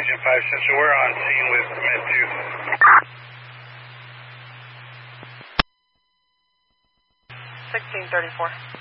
Engine 5 Central, we're on scene with Med 2. 1634.